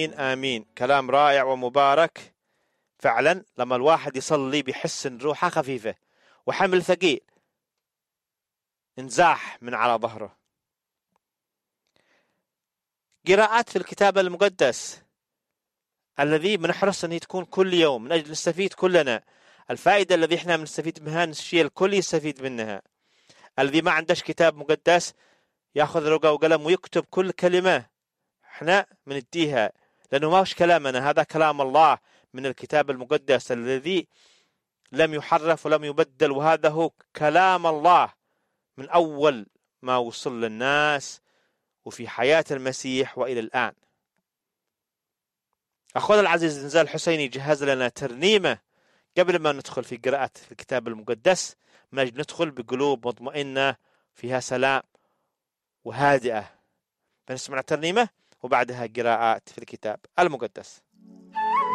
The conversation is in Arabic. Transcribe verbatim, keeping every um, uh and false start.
آمين. كلام رائع ومبارك فعلا. لما الواحد يصلي بيحس ان روحه خفيفة وحمل ثقيل انزاح من على ظهره. قراءات في الكتاب المقدس الذي بنحرص ان تكون كل يوم من اجل نستفيد كلنا. الفائدة الذي احنا بنستفيد منها الشيء الكل يستفيد منها. الذي ما عندش كتاب مقدس ياخذ ورقة وقلم ويكتب كل كلمة احنا بنديها، لانه ما هوش كلامنا، هذا كلام الله من الكتاب المقدس الذي لم يحرف ولم يبدل، وهذا هو كلام الله من أول ما وصل للناس وفي حياة المسيح وإلى الآن. أخونا العزيز نزال حسيني جهز لنا ترنيمة قبل ما ندخل في قراءة الكتاب المقدس، من أجل ندخل بقلوب مطمئنة فيها سلام وهادئة. فنسمع ترنيمة وبعدها قراءات في الكتاب المقدس.